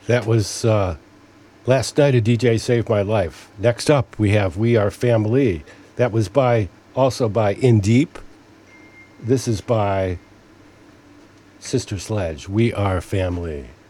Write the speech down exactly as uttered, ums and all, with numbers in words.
That was uh, last night a D J saved my life. Next up, we have We Are Family. That was by also by In Deep. This is by Sister Sledge. We Are Family.